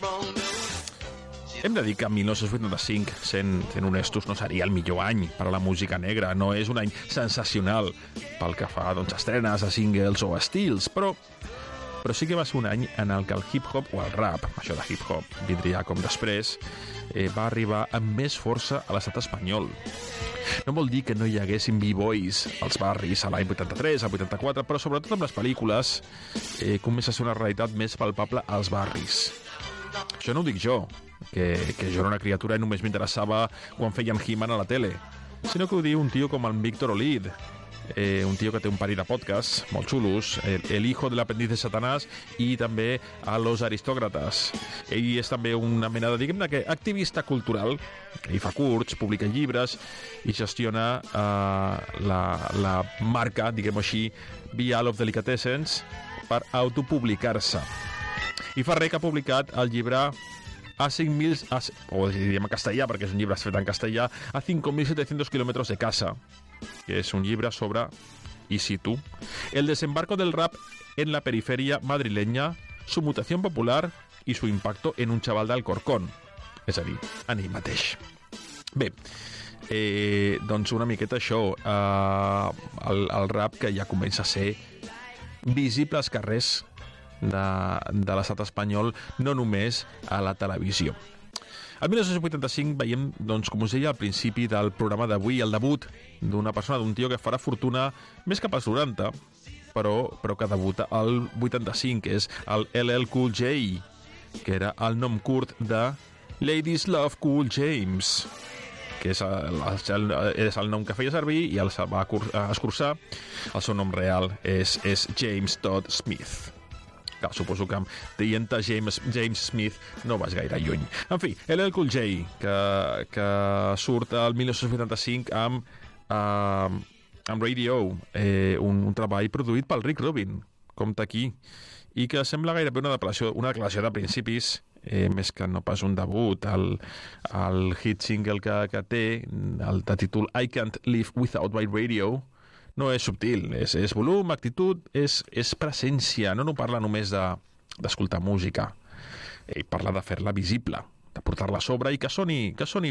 Hem de dir que 1985, sent honestos, no seria el millor any per a la música negra. No és un any sensacional pel que fa a estrenes, a singles o a estils, però sí que va ser un any en el que el hip-hop o el rap, això de hip-hop vindria com després, va arribar amb més força a l'estat espanyol. No vol dir que no hi haguessin b-boys als barris a l'any 83, al 84, però sobretot amb les pel·lícules comença a ser una realitat més palpable als barris. Això no ho dic jo, que jo era una criatura i només m'interessava quan feien He-Man a la tele, sinó que ho diu un tio com el Víctor Olid, un tio que té un parell de podcasts molt xulos, El hijo del aprendiz de Satanás i també a Los Aristócratas. Ell és també una mena de, diguem-ne, que activista cultural, ell fa curts, publica llibres i gestiona la marca, diguem-ho així, Vial of Delicatessens, per autopublicar-se. I fa res que ha publicat el llibre a 5.000, o diguem en castellà, perquè és un llibre fet en castellà, a 5.700 kilómetros de casa, que és un llibre sobre, y cito, el desembarco del rap en la periferia madrileña, su mutación popular y su impacto en un chaval d'Alcorcón. És a dir, en ell mateix. Bé, doncs una miqueta això, el rap que ja comença a ser visible als carrers de l'estat espanyol, no només a la televisió. El 1985 veiem, doncs, com us deia al principi del programa d'avui, el debut d'una persona, d'un tio que farà fortuna més cap als 90, però que debuta al 85, que és el LL Cool J, que era el nom curt de Ladies Love Cool James, que és el nom que feia servir i el va escurçar. El seu nom real és James Todd Smith. Clar, suposo que dient James Smith no vas gaire lluny. En fi, LL Cool J, que surt el 1985 amb Radio, un treball produït pel Rick Rubin, compta aquí, i que sembla gairebé una declaració de principis, més que no pas un debut. El hit single que té, el de títol I Can't Live Without My Radio, no és subtil, és volum, actitud, és presència. No parla només d'escoltar música, ell parla de fer-la visible, de portar-la a sobre i que soni